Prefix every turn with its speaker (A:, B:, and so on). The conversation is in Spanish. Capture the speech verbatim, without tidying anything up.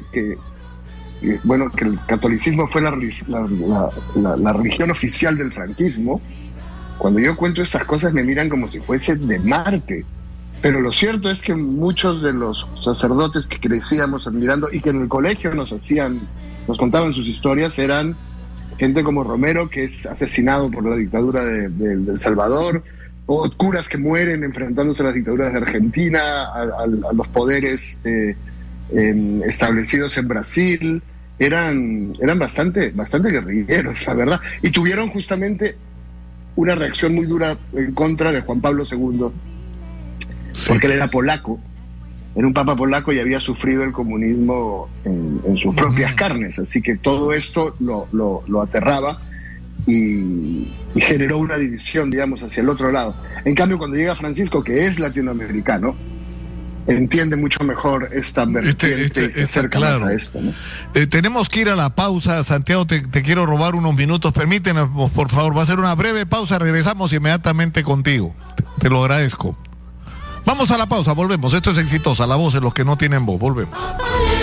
A: que, que bueno, que el catolicismo fue la, la, la, la, la religión oficial del franquismo. Cuando yo cuento estas cosas me miran como si fuese de Marte. Pero lo cierto es que muchos de los sacerdotes que crecíamos admirando y que en el colegio nos hacían, nos contaban sus historias, eran gente como Romero, que es asesinado por la dictadura de, de, de El Salvador, o curas que mueren enfrentándose a las dictaduras de Argentina, a, a, a los poderes eh, eh, establecidos en Brasil. Eran, eran bastante, bastante guerrilleros, la verdad. Y tuvieron justamente una reacción muy dura en contra de Juan Pablo segundo, sí, porque él era polaco, era un papa polaco y había sufrido el comunismo en, en sus propias uh-huh. carnes, así que todo esto lo, lo, lo aterraba y, y generó una división, digamos, hacia el otro lado. En cambio, cuando llega Francisco, que es latinoamericano, entiende mucho mejor esta vertiente, este, este,
B: y se
A: acerca
B: claro.
A: más a esto, ¿no?
B: Eh, tenemos que ir a la pausa, Santiago, te, te quiero robar unos minutos, permítenos, por favor, va a ser una breve pausa, regresamos inmediatamente contigo, te, te lo agradezco. Vamos a la pausa, volvemos, esto es Exitosa, la voz de los que no tienen voz, volvemos.